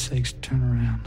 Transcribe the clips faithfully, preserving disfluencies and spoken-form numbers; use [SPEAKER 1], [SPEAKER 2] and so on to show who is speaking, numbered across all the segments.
[SPEAKER 1] sakes, turn around.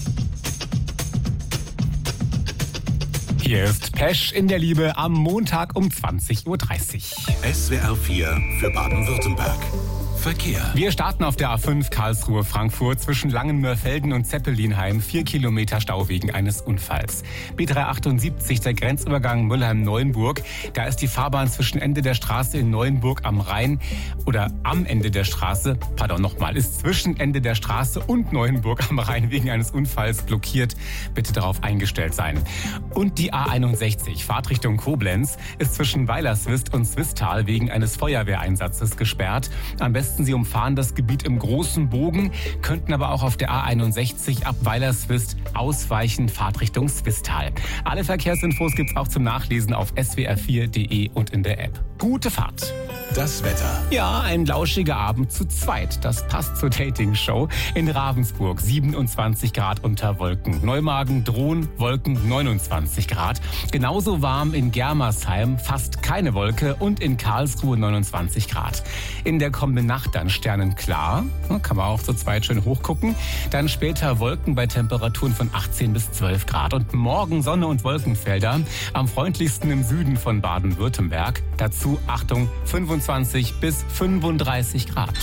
[SPEAKER 2] Hier ist Pesch in der Liebe am Montag um zwanzig Uhr dreißig.
[SPEAKER 3] S W R vier für Baden-Württemberg. Verkehr.
[SPEAKER 2] Wir starten auf der A fünf Karlsruhe-Frankfurt zwischen Langenmörfelden und Zeppelinheim. Vier Kilometer Stau wegen eines Unfalls. B dreihundertachtundsiebzig, der Grenzübergang Müllheim-Neuenburg. Da ist die Fahrbahn zwischen Ende der Straße in Neuenburg am Rhein oder am Ende der Straße, pardon nochmal, ist zwischen Ende der Straße und Neuenburg am Rhein wegen eines Unfalls blockiert. Bitte darauf eingestellt sein. Und die A einundsechzig, Fahrtrichtung Koblenz, ist zwischen Weilerswist und Swisttal wegen eines Feuerwehreinsatzes gesperrt. Am besten Sie umfahren das Gebiet im großen Bogen, könnten aber auch auf der A einundsechzig ab Weilerswist ausweichen, Fahrtrichtung Swisttal. Alle Verkehrsinfos gibt's auch zum Nachlesen auf s w r vier punkt d e und in der App. Gute Fahrt!
[SPEAKER 3] Das Wetter.
[SPEAKER 2] Ja, ein lauschiger Abend zu zweit. Das passt zur Dating-Show. In Ravensburg siebenundzwanzig Grad unter Wolken. Neumagen, Drohn, Wolken neunundzwanzig Grad. Genauso warm in Germersheim, fast keine Wolke. Und in Karlsruhe neunundzwanzig Grad. In der kommenden Nacht dann sternenklar. Kann man auch zu zweit schön hochgucken. Dann später Wolken bei Temperaturen von achtzehn bis zwölf Grad. Und morgen Sonne und Wolkenfelder. Am freundlichsten im Süden von Baden-Württemberg. Dazu, Achtung, fünfundzwanzig bis fünfunddreißig Grad.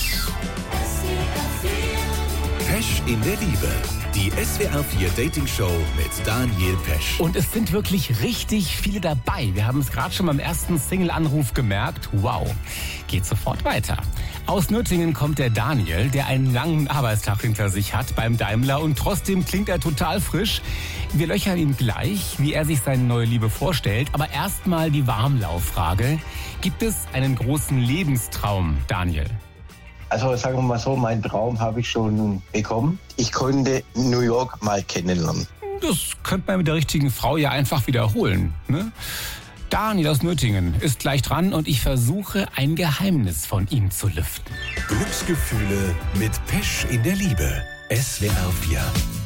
[SPEAKER 3] Pesch in der Liebe. Die S W R vier Dating Show mit Daniel Pesch.
[SPEAKER 2] Und es sind wirklich richtig viele dabei. Wir haben es gerade schon beim ersten Single-Anruf gemerkt. Wow, geht sofort weiter. Aus Nürtingen kommt der Daniel, der einen langen Arbeitstag hinter sich hat beim Daimler und trotzdem klingt er total frisch. Wir löchern ihn gleich, wie er sich seine neue Liebe vorstellt. Aber erstmal die Warmlauffrage. Gibt es einen großen Lebenstraum, Daniel?
[SPEAKER 4] Also sagen wir mal so, meinen Traum habe ich schon bekommen. Ich konnte New York mal kennenlernen.
[SPEAKER 2] Das könnte man mit der richtigen Frau ja einfach wiederholen, ne? Daniel aus Nürtingen ist gleich dran und ich versuche, ein Geheimnis von ihm zu lüften.
[SPEAKER 3] Glücksgefühle mit Pesch in der Liebe. S W R vier.